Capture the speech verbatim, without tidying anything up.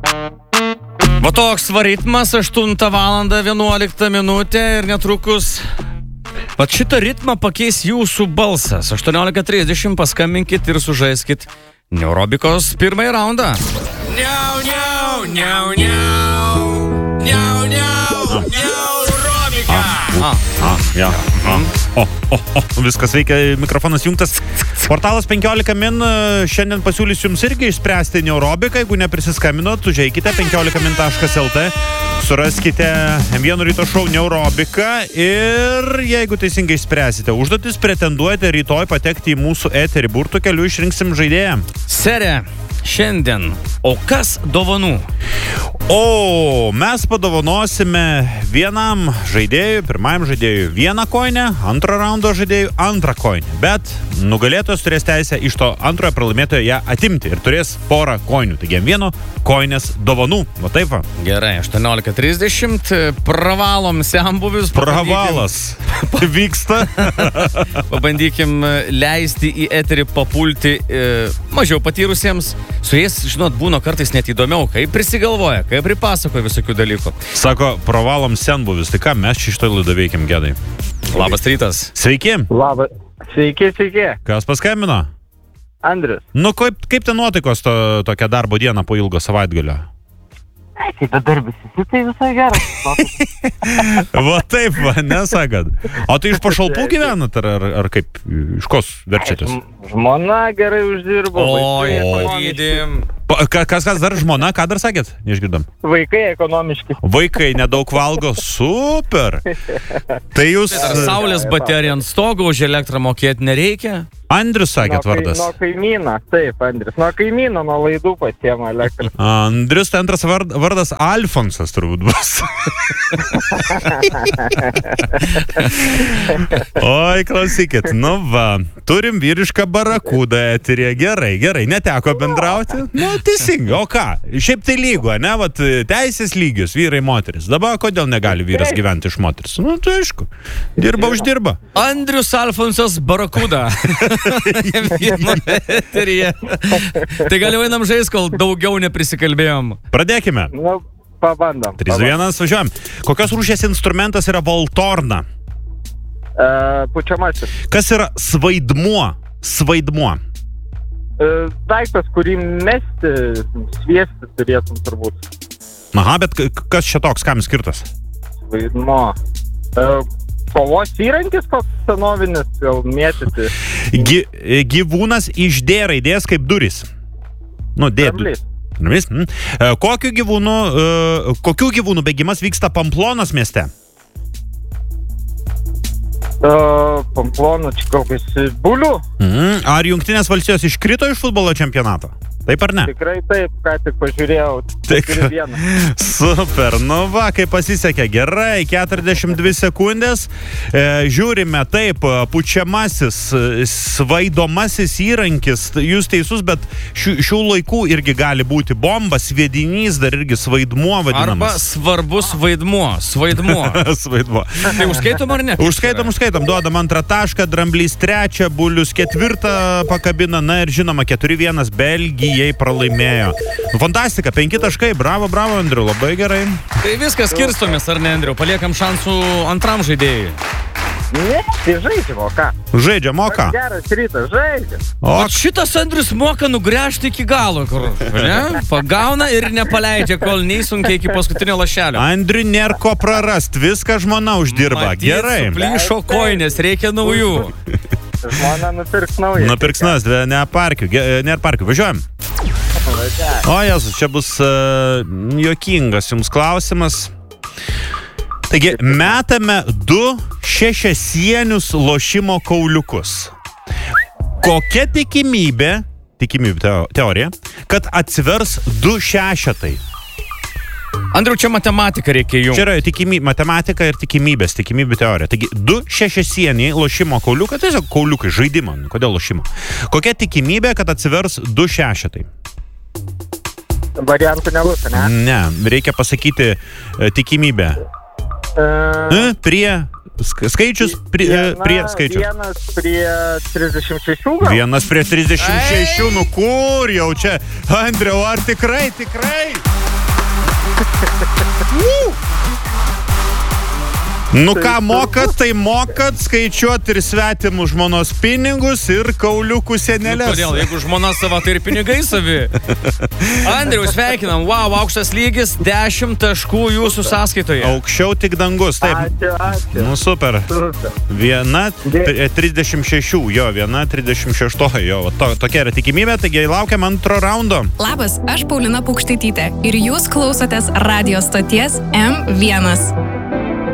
Va toks va ritmas, aštuntą valandą vienuoliktą minutę ir netrukus. Va šitą ritmą pakeis jūsų balsas. aštuoniolika trisdešimt paskambinkit ir sužaiskit Neurobikos pirmąjį raundą. Niau, niau, niau, niau. Niau, niau, Neurobika. A, a, ja, a. O, o, o, viskas veikia, mikrofonas jungtas. Portalas penkiolika min šiandien pasiūlys jums irgi išspręsti neurobiką. Jeigu neprisiskambinot, užeikite penkiolika min taškas el te, suraskite em vieno ryto šou Neurobiką ir jeigu teisingai išspręsite užduotis, pretenduojate rytoj patekti į mūsų eterį. Burtų keliu išrinksim žaidėją. Serė, šiandien, o kas dovanų? O, mes padovanosime vienam žaidėjui, pirmajam žaidėjui vieną koinę, antro raundo žaidėjui antrą koinę. Bet nugalėtojas turės teisę iš to antrojo pralaimėtojo ją atimti ir turės porą koinių. Taigi vieno koinės dovanų. Va taip va. Gerai, aštuoniolika trisdešimt, pravalom senbuvius. Pravalas vyksta. Pabandykim leisti į eterį papulti e, mažiau patyrusiems. Su jais, žinot, būna kartais net įdomiau, kaip prisigalvoja, kaip pripasakoja visokių dalykų. Sako, pravalom senbuvis. Tai ką mes čia šitoj laidą veikiam, Gedai? Labas rytas. Sveiki. Labas. Sveiki, sveiki. Kas paskambino? Andrius. Nu, kaip, kaip ten nuotaikos to, tokią darbo dieną po ilgo savaitgalio? Ai, tai bedarbis, jis tai visai geras. Va taip, va, nesakot. O tai iš pašalpų gyvenat, ar, ar, ar kaip, iš kos verčiatės? Žmona gerai uždirbo. Oi, pavydim. Kas, kas dar žmona, ką dar sakėt? Neišgirdom. Vaikai ekonomiški. Vaikai nedaug valgo, super. Tai jūs... Ar saulės bateriją ant stogo už elektrą mokėti nereikia? Andrius sakėt vardas. Nuo kaimyno, taip, Andrius. Nuo kaimyno, nuo laidų pasiema elektrą. Andrius, tai antras vardas Alfonsas turbūt bus. Oi, klausykit, nu va, turim vyrišką barakudą eterį. Gerai, gerai, neteko bendrauti. Nu, teisingai, o ką? Šiaip tai lygu, ne, vat, teisės lygius, vyrai, moteris. Dabar kodėl negali vyras gyventi iš moteris? Nu, tai aišku, dirba, uždirba. Andrius Alfonsas barakuda. Vieno eteryje. Tai gal einam žais, kol daugiau neprisikalbėjom. Pradėkime. Nu, pabandom. trys vienas, važiuojam. Kokios rūšies instrumentas yra valtorna? Uh, pučiamasis. Kas yra svaidmuo? Svaidmuo. Uh, daiktas, kurį mesti, sviesti turėtum turbūt. Aha, bet kas čia toks, kam skirtas? Svaidmuo. Uh, kovos įrankis koks senovinis, gal mėtyti. Gy, gyvūnas iš D raidės kaip duris. Nu, D. Dramblys. Dramblys. Mm. Kokiu gyvūnu, uh, kokių gyvūnų bėgimas vyksta Pamplonos mieste? Uh, Pamplonų, čia kokius bulių. Mm. Ar Jungtinės valstijos iškrito iš futbolo čempionato? Taip ar ne? Tikrai taip, ką tik pažiūrėjau. Tik... Super, nu va, kaip pasisekė. Gerai, keturiasdešimt dvi sekundės. E, žiūrime, taip, pučiamasis, svaidomasis įrankis. Jūs teisus, bet šių, šių laikų irgi gali būti bomba, sviedinys, dar irgi svaidmuo vadinamas. Arba svarbus vaidmuo, svaidmuo. Svaidmuo. Tai užskaitom ar ne? Užskaitom, užskaitom. Duodam antrą tašką, Dramblys trečią, Bulius ketvirtą pakabina. Na ir žinoma, keturi vienas Belgija. Jai pralaimėjo. Fantastika, penki taškai, bravo, bravo, Andriu, labai gerai. Tai viskas skirstomės, ar ne, Andriu? Paliekam šansų antram žaidėjui. Ne, tai žaidžiam, o ką? Žaidžiam, o ką? Geras rytas, žaidžiam. O Vat šitas Andrius moka nugręžti iki galo, kur, ne? Pagauna ir nepaleidžia, kol neįsunkia iki paskutinio lašelio. Andriu nėra ko prarast, viską žmona uždirba. Matyt, gerai. Suplyšo koinės, reikia naujų. Žmona nupirks naują. Nupirks nas, nėra parkių, nėra parkių. Važiuojam. O, Jezus, čia bus uh, juokingas jums klausimas. Taigi, metame du šešiasienius lošimo kauliukus. Kokia tikimybė, tikimybė teorija, kad atsivers du šešetai? Andriu, čia matematika reikia jums. Čia yra tikimy, matematika ir tikimybės, tikimybių teorija. Taigi, du šešiasieniai lošimo kauliukai, tiesiog kauliukai, žaidimą, kodėl lošimo? Kokia tikimybė, kad atsivers du šešetai? Variantų nebus, ne? Ne, reikia pasakyti e, tikimybę. Uh, e, prie sk- skaičius prie, Viena, prie skaičius. Vienas prie trisdešimt šešių gal? Vienas prie trisdešimt šešių, nu kur jau čia? Andriau, ar tikrai, tikrai? Nu ką mokat, tai mokat skaičiuoti ir svetimų žmonos pinigus ir kauliukų senelės. Nu, kodėl, jeigu žmona sava, tai ir pinigai savi. Andriau, sveikinam, wow, aukštas lygis, dešimt taškų jūsų sąskaitoje. Aukščiau tik dangus, taip. Ačiū, ačiū. Nu super. Super. Viena Dė- trisdešimt šešių, jo, viena trisdešimt šeši, jo, va, to, tokia yra tikimybė, taigi laukiam antro raundo. Labas, aš Paulina Paukštaitytė ir jūs klausotės radio stoties M vienas.